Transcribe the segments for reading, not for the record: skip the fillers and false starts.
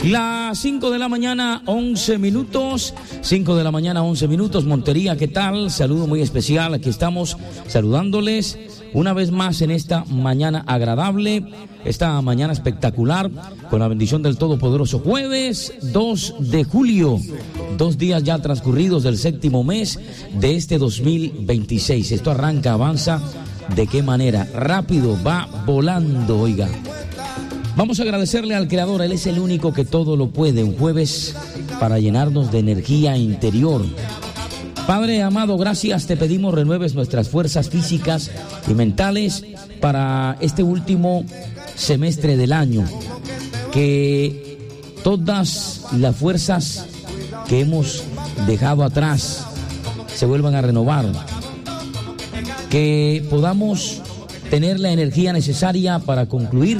Las 5 de la mañana, 11 minutos. 5 de la mañana, 11 minutos. Montería, ¿qué tal? Saludo muy especial. Aquí estamos saludándoles una vez más en esta mañana agradable, esta mañana espectacular, con la bendición del Todopoderoso. Jueves 2 de julio, 2 días ya transcurridos del séptimo mes de este 2026. Esto arranca, avanza. ¿De qué manera? Rápido, va volando, oiga. Vamos a agradecerle al Creador, Él es el único que todo lo puede. Un jueves para llenarnos de energía interior. Padre amado, gracias, te pedimos renueves nuestras fuerzas físicas y mentales para este último semestre del año. Que todas las fuerzas que hemos dejado atrás se vuelvan a renovar. Que podamos tener la energía necesaria para concluir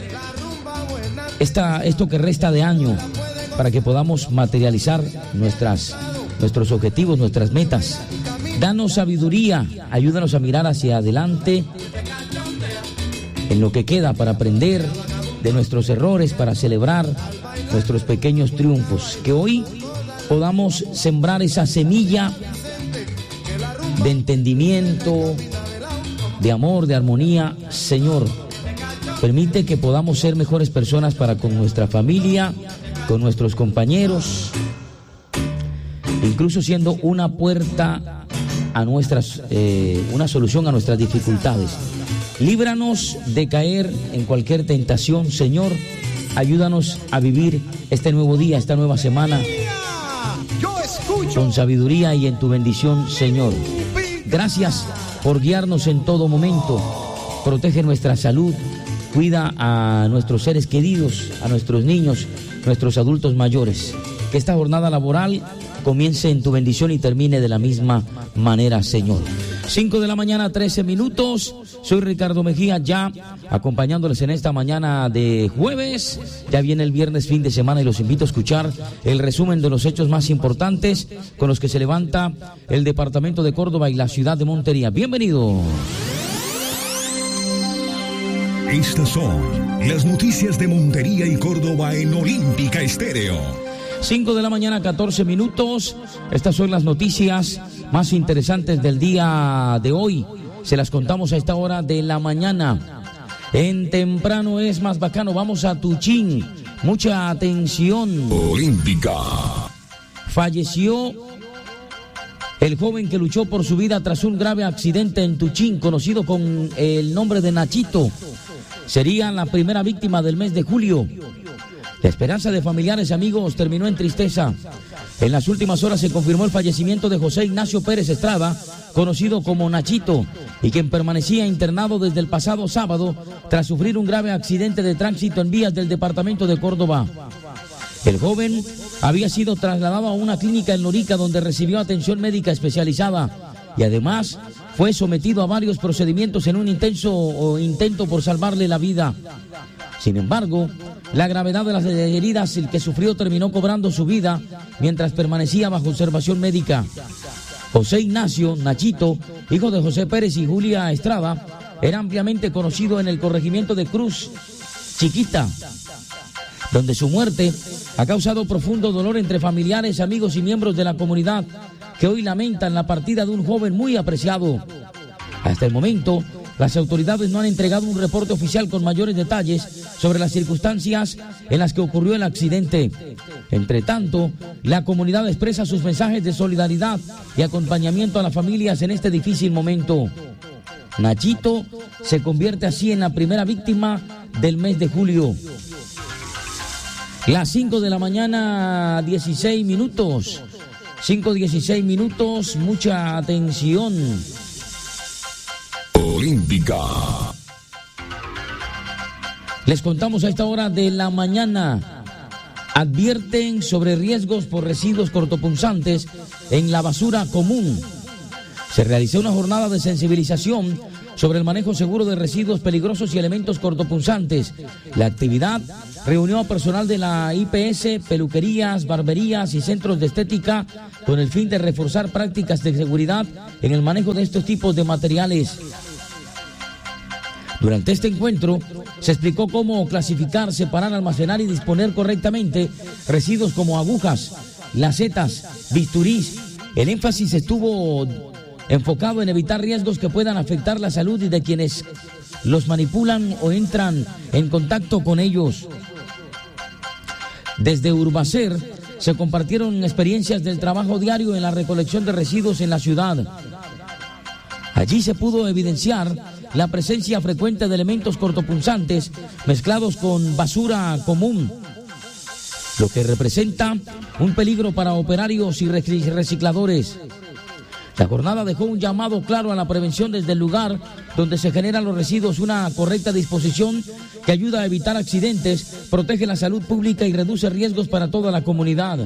esto que resta de año, para que podamos materializar nuestros objetivos, nuestras metas. Danos sabiduría, ayúdanos a mirar hacia adelante en lo que queda, para aprender de nuestros errores, para celebrar nuestros pequeños triunfos. Que hoy podamos sembrar esa semilla de entendimiento, de amor, de armonía. Señor, permite que podamos ser mejores personas para con nuestra familia, con nuestros compañeros, incluso siendo una puerta a una solución a nuestras dificultades. Líbranos de caer en cualquier tentación, Señor. Ayúdanos a vivir este nuevo día, esta nueva semana, con sabiduría y en tu bendición, Señor. Gracias por guiarnos en todo momento. Protege nuestra salud. Cuida a nuestros seres queridos, a nuestros niños, nuestros adultos mayores. Que esta jornada laboral comience en tu bendición y termine de la misma manera, Señor. 5 de la mañana, 13 minutos. Soy Ricardo Mejía, ya acompañándoles en esta mañana de jueves. Ya viene el viernes, fin de semana, y los invito a escuchar el resumen de los hechos más importantes con los que se levanta el departamento de Córdoba y la ciudad de Montería. Bienvenido. Estas son las noticias de Montería y Córdoba en Olímpica Estéreo. 5 de la mañana, 14 minutos. Estas son las noticias más interesantes del día de hoy. Se las contamos a esta hora de la mañana. En Temprano es más bacano. Vamos a Tuchín. Mucha atención. Olímpica. Falleció el joven que luchó por su vida tras un grave accidente en Tuchín, conocido con el nombre de Nachito. Sería la primera víctima del mes de julio. La esperanza de familiares y amigos terminó en tristeza. En las últimas horas se confirmó el fallecimiento de José Ignacio Pérez Estrada, conocido como Nachito, y quien permanecía internado desde el pasado sábado tras sufrir un grave accidente de tránsito en vías del departamento de Córdoba. El joven había sido trasladado a una clínica en Lorica, donde recibió atención médica especializada y además fue sometido a varios procedimientos en un intento por salvarle la vida. Sin embargo, la gravedad de las heridas que sufrió terminó cobrando su vida mientras permanecía bajo observación médica. José Ignacio Nachito, hijo de José Pérez y Julia Estrada, era ampliamente conocido en el corregimiento de Cruz Chiquita, donde su muerte ha causado profundo dolor entre familiares, amigos y miembros de la comunidad, que hoy lamentan la partida de un joven muy apreciado. Hasta el momento, las autoridades no han entregado un reporte oficial con mayores detalles sobre las circunstancias en las que ocurrió el accidente. Entre tanto, la comunidad expresa sus mensajes de solidaridad y acompañamiento a las familias en este difícil momento. Nachito se convierte así en la primera víctima del mes de julio. Las 5 de la mañana, 16 minutos. 5:16 minutos, mucha atención. Olímpica. Les contamos a esta hora de la mañana. Advierten sobre riesgos por residuos cortopunzantes en la basura común. Se realizó una jornada de sensibilización sobre el manejo seguro de residuos peligrosos y elementos cortopunzantes. La actividad reunió a personal de la IPS, peluquerías, barberías y centros de estética con el fin de reforzar prácticas de seguridad en el manejo de estos tipos de materiales. Durante este encuentro se explicó cómo clasificar, separar, almacenar y disponer correctamente residuos como agujas, lacetas, bisturís. El énfasis estuvo enfocado en evitar riesgos que puedan afectar la salud y de quienes los manipulan o entran en contacto con ellos. Desde Urbacer se compartieron experiencias del trabajo diario en la recolección de residuos en la ciudad. Allí se pudo evidenciar la presencia frecuente de elementos cortopunzantes mezclados con basura común, lo que representa un peligro para operarios y recicladores. La jornada dejó un llamado claro a la prevención desde el lugar donde se generan los residuos, una correcta disposición que ayuda a evitar accidentes, protege la salud pública y reduce riesgos para toda la comunidad.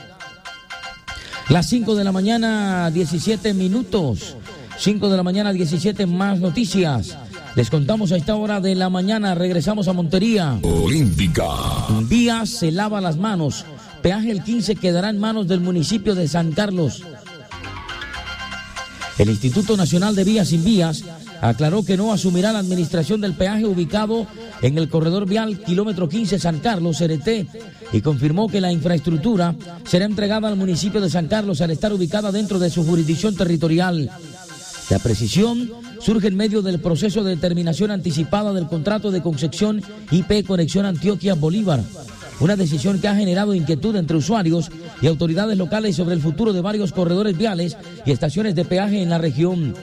Las 5 de la mañana, 17 minutos. 5 de la mañana, 17, más noticias. Les contamos a esta hora de la mañana. Regresamos a Montería. Olímpica. Vías se lava las manos. Peaje el 15 quedará en manos del municipio de San Carlos. El Instituto Nacional de Vías Sin Vías aclaró que no asumirá la administración del peaje ubicado en el corredor vial kilómetro 15 San Carlos, CRT, y confirmó que la infraestructura será entregada al municipio de San Carlos al estar ubicada dentro de su jurisdicción territorial. La precisión surge en medio del proceso de determinación anticipada del contrato de concesión IP Conexión Antioquia-Bolívar, una decisión que ha generado inquietud entre usuarios y autoridades locales sobre el futuro de varios corredores viales y estaciones de peaje en la región.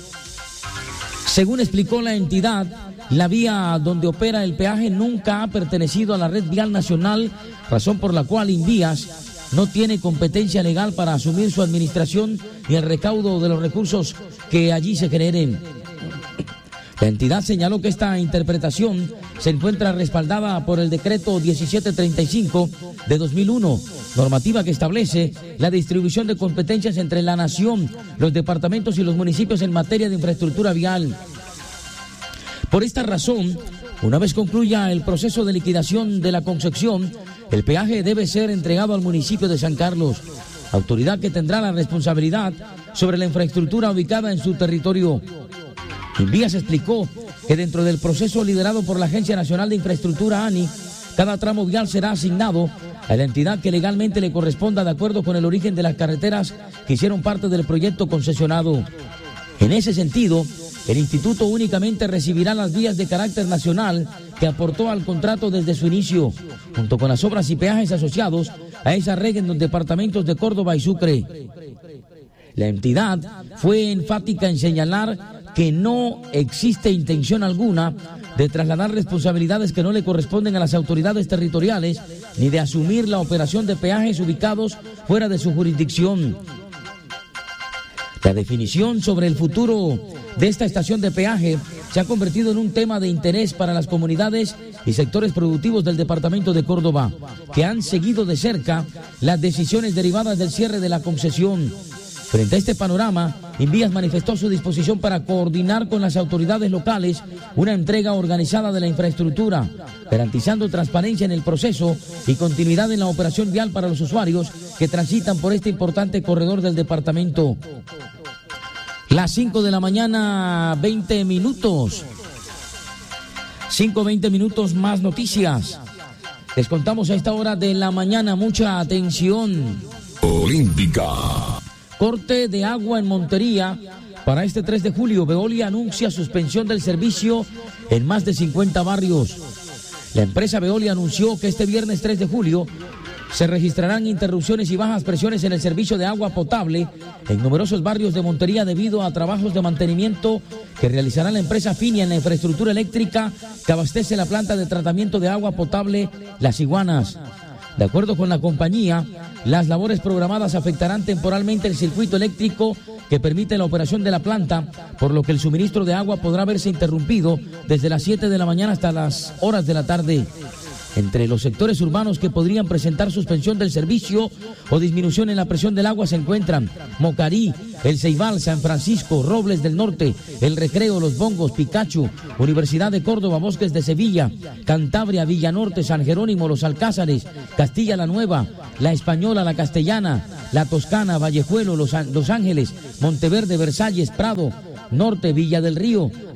Según explicó la entidad, la vía donde opera el peaje nunca ha pertenecido a la red vial nacional, razón por la cual Invías no tiene competencia legal para asumir su administración y el recaudo de los recursos que allí se generen. La entidad señaló que esta interpretación se encuentra respaldada por el decreto 1735 de 2001, normativa que establece la distribución de competencias entre la nación, los departamentos y los municipios en materia de infraestructura vial. Por esta razón, una vez concluya el proceso de liquidación de la concesión, el peaje debe ser entregado al municipio de San Carlos, autoridad que tendrá la responsabilidad sobre la infraestructura ubicada en su territorio. Invías explicó que dentro del proceso liderado por la Agencia Nacional de Infraestructura, ANI, cada tramo vial será asignado a la entidad que legalmente le corresponda de acuerdo con el origen de las carreteras que hicieron parte del proyecto concesionado. En ese sentido, el instituto únicamente recibirá las vías de carácter nacional que aportó al contrato desde su inicio, junto con las obras y peajes asociados a esa red en los departamentos de Córdoba y Sucre. La entidad fue enfática en señalar que no existe intención alguna de trasladar responsabilidades que no le corresponden a las autoridades territoriales, ni de asumir la operación de peajes ubicados fuera de su jurisdicción. La definición sobre el futuro de esta estación de peaje se ha convertido en un tema de interés para las comunidades y sectores productivos del departamento de Córdoba, que han seguido de cerca las decisiones derivadas del cierre de la concesión. Frente a este panorama, Invías manifestó su disposición para coordinar con las autoridades locales una entrega organizada de la infraestructura, garantizando transparencia en el proceso y continuidad en la operación vial para los usuarios que transitan por este importante corredor del departamento. Las 5 de la mañana, 20 minutos. 5:20 minutos, más noticias. Les contamos a esta hora de la mañana, mucha atención. Olímpica. Corte de agua en Montería. Para este 3 de julio, Veolia anuncia suspensión del servicio en más de 50 barrios. La empresa Veolia anunció que este viernes 3 de julio se registrarán interrupciones y bajas presiones en el servicio de agua potable en numerosos barrios de Montería debido a trabajos de mantenimiento que realizará la empresa Finia en la infraestructura eléctrica que abastece la planta de tratamiento de agua potable Las Iguanas. De acuerdo con la compañía, las labores programadas afectarán temporalmente el circuito eléctrico que permite la operación de la planta, por lo que el suministro de agua podrá verse interrumpido desde las 7 de la mañana hasta las horas de la tarde. Entre los sectores urbanos que podrían presentar suspensión del servicio o disminución en la presión del agua se encuentran Mocarí, El Ceibal, San Francisco, Robles del Norte, El Recreo, Los Bongos, Picacho, Universidad de Córdoba, Bosques de Sevilla, Cantabria, Villanorte, San Jerónimo, Los Alcázares, Castilla la Nueva, La Española, La Castellana, La Toscana, Vallejuelo, Los Ángeles, Monteverde, Versalles, Prado, Norte, Villa del Río,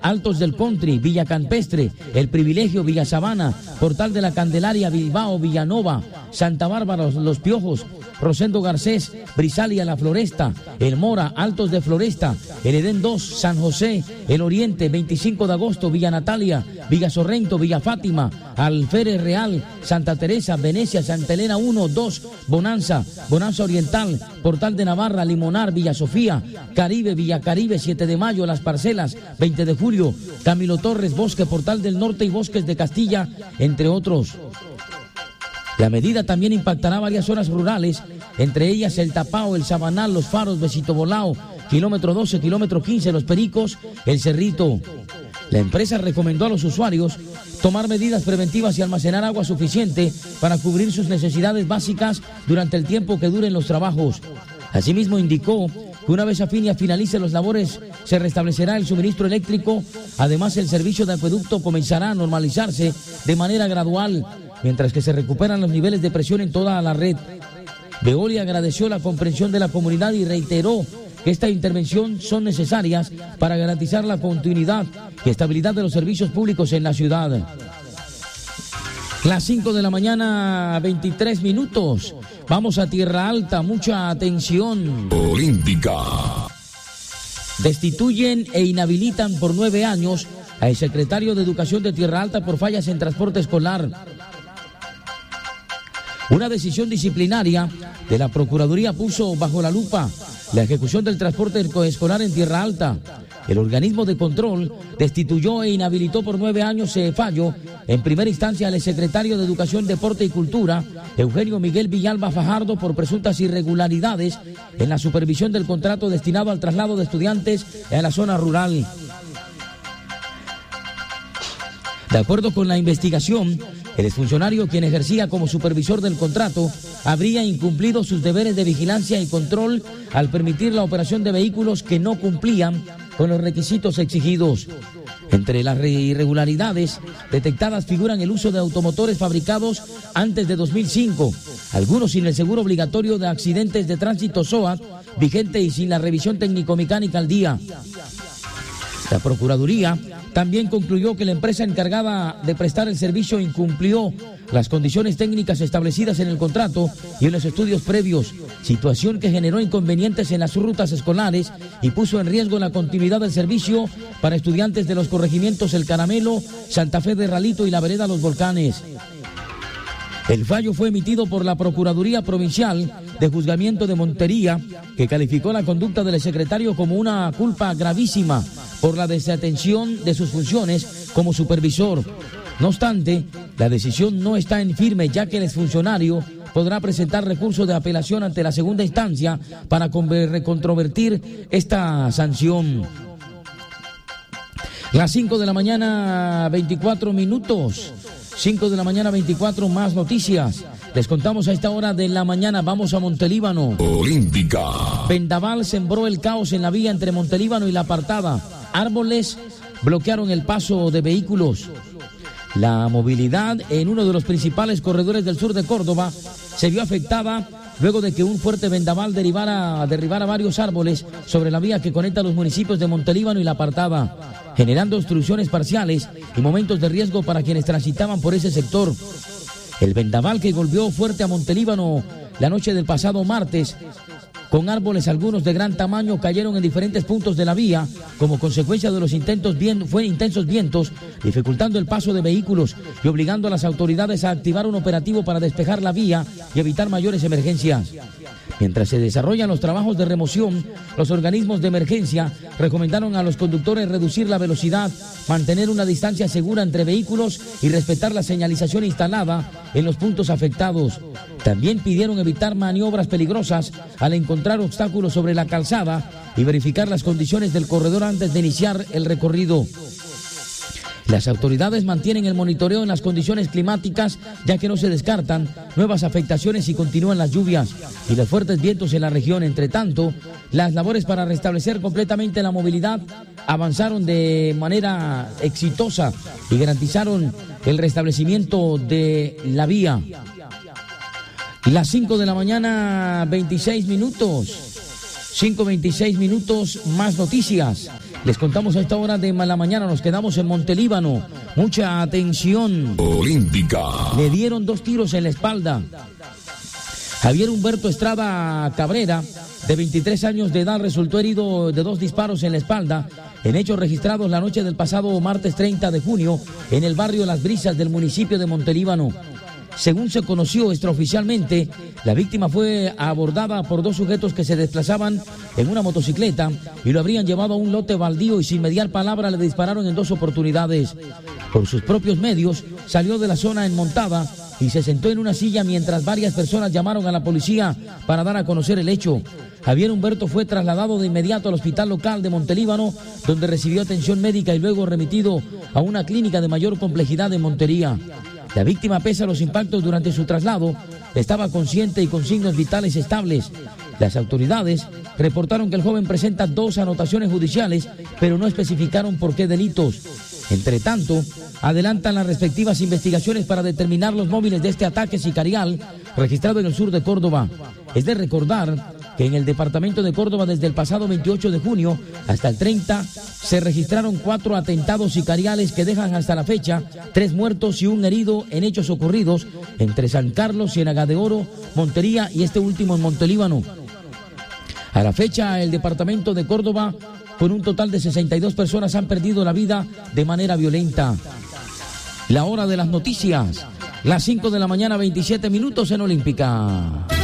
Altos del Country, Villa Campestre, El Privilegio, Villa Sabana, Portal de la Candelaria, Bilbao, Villanova, Santa Bárbara, Los Piojos, Rosendo Garcés, Brisalia, La Floresta, El Mora, Altos de Floresta, El Edén 2, San José, El Oriente, 25 de agosto, Villa Natalia, Villa Sorrento, Villa Fátima, Alférez Real, Santa Teresa, Venecia, Santa Elena 1, 2, Bonanza, Bonanza Oriental, Portal de Navarra, Limonar, Villa Sofía, Caribe, Villa Caribe, 7 de mayo, Las Parcelas, 20 de julio, Camilo Torres, Bosque, Portal del Norte y Bosques de Castilla, entre otros. La medida también impactará varias zonas rurales, entre ellas El Tapao, El Sabanal, Los Faros, Besito Bolao, kilómetro 12, kilómetro 15, Los Pericos, El Cerrito. La empresa recomendó a los usuarios tomar medidas preventivas y almacenar agua suficiente para cubrir sus necesidades básicas durante el tiempo que duren los trabajos. Asimismo indicó que una vez Afinia finalice las labores se restablecerá el suministro eléctrico. Además, el servicio de acueducto comenzará a normalizarse de manera gradual, mientras que se recuperan los niveles de presión en toda la red. Veolia agradeció la comprensión de la comunidad y reiteró que esta intervención son necesarias para garantizar la continuidad y estabilidad de los servicios públicos en la ciudad. Las 5 de la mañana, 23 minutos. Vamos a Tierra Alta, mucha atención. Olímpica. Destituyen e inhabilitan por 9 años al secretario de Educación de Tierra Alta por fallas en transporte escolar. Una decisión disciplinaria de la Procuraduría puso bajo la lupa la ejecución del transporte escolar en Tierra Alta. El organismo de control destituyó e inhabilitó por 9 años fallo en primera instancia al secretario de Educación, Deporte y Cultura, Eugenio Miguel Villalba Fajardo, por presuntas irregularidades en la supervisión del contrato destinado al traslado de estudiantes en la zona rural. De acuerdo con la investigación, el exfuncionario, quien ejercía como supervisor del contrato, habría incumplido sus deberes de vigilancia y control al permitir la operación de vehículos que no cumplían con los requisitos exigidos. Entre las irregularidades detectadas figuran el uso de automotores fabricados antes de 2005, algunos sin el seguro obligatorio de accidentes de tránsito SOAT vigente y sin la revisión técnico-mecánica al día. La Procuraduría también concluyó que la empresa encargada de prestar el servicio incumplió las condiciones técnicas establecidas en el contrato y en los estudios previos, situación que generó inconvenientes en las rutas escolares y puso en riesgo la continuidad del servicio para estudiantes de los corregimientos El Caramelo, Santa Fe de Ralito y la vereda Los Volcanes. El fallo fue emitido por la Procuraduría Provincial de Juzgamiento de Montería, que calificó la conducta del secretario como una culpa gravísima por la desatención de sus funciones como supervisor. No obstante, la decisión no está en firme, ya que el exfuncionario podrá presentar recurso de apelación ante la segunda instancia para recontrovertir esta sanción. Las 5 de la mañana, 24 minutos. 5 de la mañana, 24, más noticias. Les contamos a esta hora de la mañana. Vamos a Montelíbano. Olímpica. Vendaval sembró el caos en la vía entre Montelíbano y La Apartada. Árboles bloquearon el paso de vehículos. La movilidad en uno de los principales corredores del sur de Córdoba se vio afectada luego de que un fuerte vendaval derribara varios árboles sobre la vía que conecta los municipios de Montelíbano y La Apartada, generando obstrucciones parciales y momentos de riesgo para quienes transitaban por ese sector. El vendaval, que golpeó fuerte a Montelíbano la noche del pasado martes, con árboles algunos de gran tamaño, cayeron en diferentes puntos de la vía como consecuencia de los intensos vientos, dificultando el paso de vehículos y obligando a las autoridades a activar un operativo para despejar la vía y evitar mayores emergencias. Mientras se desarrollan los trabajos de remoción, los organismos de emergencia recomendaron a los conductores reducir la velocidad, mantener una distancia segura entre vehículos y respetar la señalización instalada en los puntos afectados. También pidieron evitar maniobras peligrosas al encontrar obstáculos sobre la calzada y verificar las condiciones del corredor antes de iniciar el recorrido. Las autoridades mantienen el monitoreo en las condiciones climáticas, ya que no se descartan nuevas afectaciones si continúan las lluvias y los fuertes vientos en la región. Entre tanto, las labores para restablecer completamente la movilidad avanzaron de manera exitosa y garantizaron el restablecimiento de la vía. Las 5 de la mañana, 26 minutos. 5:26 minutos, más noticias. Les contamos a esta hora de la mañana, nos quedamos en Montelíbano. Mucha atención. Olímpica. Le dieron 2 tiros en la espalda. Javier Humberto Estrada Cabrera, de 23 años de edad, resultó herido de 2 disparos en la espalda en hechos registrados la noche del pasado martes 30 de junio en el barrio Las Brisas del municipio de Montelíbano. Según se conoció extraoficialmente, la víctima fue abordada por 2 sujetos que se desplazaban en una motocicleta y lo habrían llevado a un lote baldío y sin mediar palabra le dispararon en 2 oportunidades. Por sus propios medios, salió de la zona enmontada y se sentó en una silla mientras varias personas llamaron a la policía para dar a conocer el hecho. Javier Humberto fue trasladado de inmediato al hospital local de Montelíbano, donde recibió atención médica y luego remitido a una clínica de mayor complejidad en Montería. La víctima, pese a los impactos durante su traslado, estaba consciente y con signos vitales estables. Las autoridades reportaron que el joven presenta 2 anotaciones judiciales, pero no especificaron por qué delitos. Entre tanto, adelantan las respectivas investigaciones para determinar los móviles de este ataque sicarial registrado en el sur de Córdoba. Es de recordar que en el departamento de Córdoba desde el pasado 28 de junio hasta el 30 se registraron 4 atentados sicariales que dejan hasta la fecha 3 muertos y 1 herido en hechos ocurridos entre San Carlos, Ciénaga de Oro, Montería y este último en Montelíbano. A la fecha, el departamento de Córdoba, con un total de 62 personas, han perdido la vida de manera violenta. La hora de las noticias, las 5 de la mañana, 27 minutos en Olímpica.